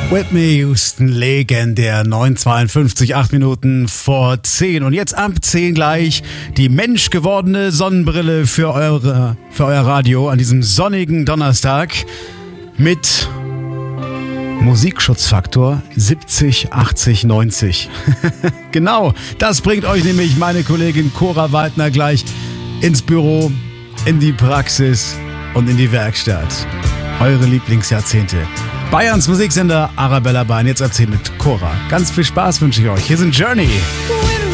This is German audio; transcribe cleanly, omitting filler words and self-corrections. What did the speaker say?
Whitney Houston, legendär, 9:52, 8 Minuten vor 10. Und jetzt ab 10 gleich die menschgewordene Sonnenbrille für euer Radio an diesem sonnigen Donnerstag mit Musikschutzfaktor 70, 80, 90. Genau, das bringt euch nämlich meine Kollegin Cora Waldner gleich ins Büro, in die Praxis und in die Werkstatt. Eure Lieblingsjahrzehnte. Bayerns Musiksender Arabella Bahn, jetzt erzählt mit Cora. Ganz viel Spaß wünsche ich euch. Hier sind Journey.